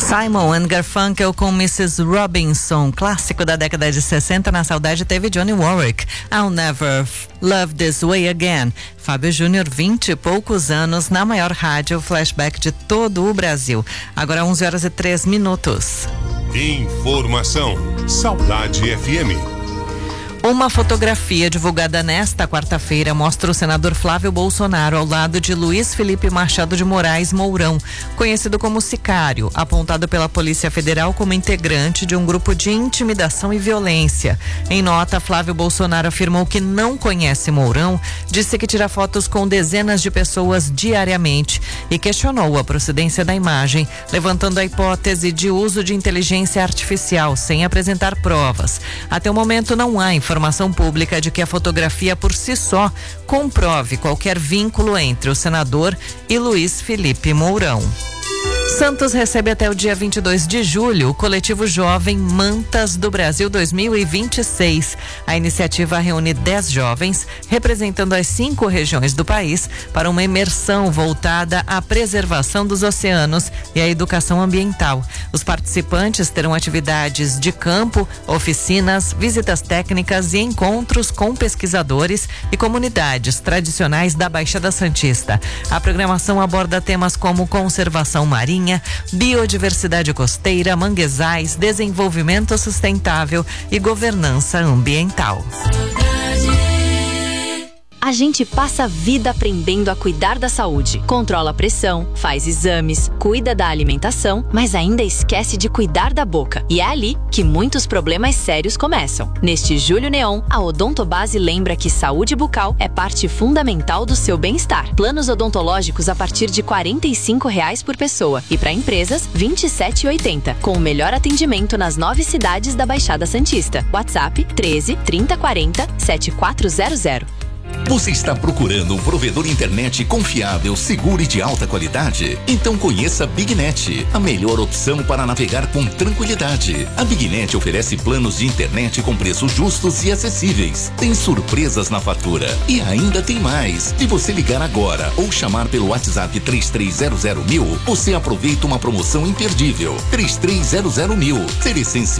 Simon and Garfunkel com Mrs. Robinson, clássico da década de 60. Na saudade teve Johnny Warwick, I'll Never Love This Way Again. Fábio Júnior, 20 e poucos anos, na maior rádio flashback de todo o Brasil. Agora 11h03. Informação. Saudade FM. Uma fotografia divulgada nesta quarta-feira mostra o senador Flávio Bolsonaro ao lado de Luiz Felipe Machado de Moraes Mourão, conhecido como Sicário, apontado pela Polícia Federal como integrante de um grupo de intimidação e violência. Em nota, Flávio Bolsonaro afirmou que não conhece Mourão, disse que tira fotos com dezenas de pessoas diariamente e questionou a procedência da imagem, levantando a hipótese de uso de inteligência artificial sem apresentar provas. Até o momento não há informação pública de que a fotografia por si só comprove qualquer vínculo entre o senador e Luiz Felipe Mourão. Santos recebe até o dia 22 de julho o coletivo jovem Mantas do Brasil 2026. A iniciativa reúne 10 jovens, representando as 5 regiões do país, para uma imersão voltada à preservação dos oceanos e à educação ambiental. Os participantes terão atividades de campo, oficinas, visitas técnicas e encontros com pesquisadores e comunidades tradicionais da Baixada Santista. A programação aborda temas como conservação marinha, biodiversidade costeira, manguezais, desenvolvimento sustentável e governança ambiental. A gente passa a vida aprendendo a cuidar da saúde. Controla a pressão, faz exames, cuida da alimentação, mas ainda esquece de cuidar da boca. E é ali que muitos problemas sérios começam. Neste Julho Neon, a Odontobase lembra que saúde bucal é parte fundamental do seu bem-estar. Planos odontológicos a partir de R$ 45,00 por pessoa. E para empresas, R$ 27,80. Com o melhor atendimento nas 9 cidades da Baixada Santista. WhatsApp 13 30 40 7400. Você está procurando um provedor internet confiável, seguro e de alta qualidade? Então conheça a BigNet, a melhor opção para navegar com tranquilidade. A BigNet oferece planos de internet com preços justos e acessíveis. Tem surpresas na fatura. E ainda tem mais. Se você ligar agora ou chamar pelo WhatsApp 3300 1000, você aproveita uma promoção imperdível. 3300 1000. Ser essencial